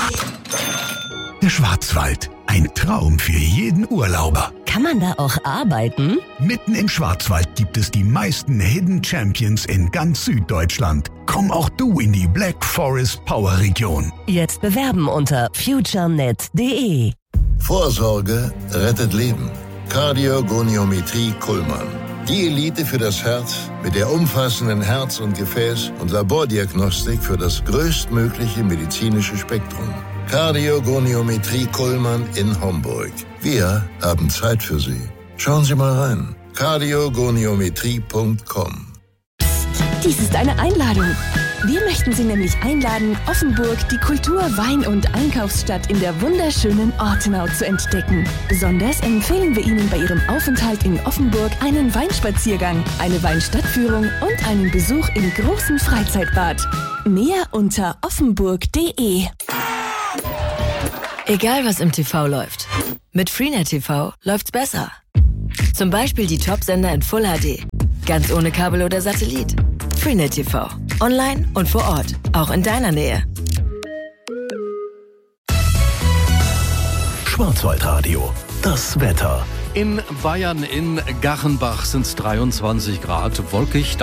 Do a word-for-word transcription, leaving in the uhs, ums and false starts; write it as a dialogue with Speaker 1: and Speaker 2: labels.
Speaker 1: Der Schwarzwald. Ein Traum für jeden Urlauber.
Speaker 2: Kann man da auch arbeiten?
Speaker 1: Mitten im Schwarzwald gibt es die meisten Hidden Champions in ganz Süddeutschland. Komm auch du in die Black Forest Power Region.
Speaker 2: Jetzt bewerben unter futurenet punkt de.
Speaker 3: Vorsorge rettet Leben. Kardiogoniometrie Kuhlmann. Die Elite für das Herz mit der umfassenden Herz- und Gefäß- und Labordiagnostik für das größtmögliche medizinische Spektrum. Kardiogoniometrie Kuhlmann in Homburg. Wir haben Zeit für Sie. Schauen Sie mal rein. kardiogoniometrie punkt com.
Speaker 4: Dies ist eine Einladung. Wir möchten Sie nämlich einladen, Offenburg, die Kultur-, Wein- und Einkaufsstadt in der wunderschönen Ortenau zu entdecken. Besonders empfehlen wir Ihnen bei Ihrem Aufenthalt in Offenburg einen Weinspaziergang, eine Weinstadtführung und einen Besuch im großen Freizeitbad. Mehr unter offenburg punkt de.
Speaker 5: Egal was im T V läuft, mit Freenet T V läuft's besser. Zum Beispiel die Top-Sender in Full H D, ganz ohne Kabel oder Satellit. Freenet T V, online und vor Ort, auch in deiner Nähe.
Speaker 1: Schwarzwaldradio. Das Wetter.
Speaker 6: In Bayern in Gachenbach sind es dreiundzwanzig Grad, wolkig.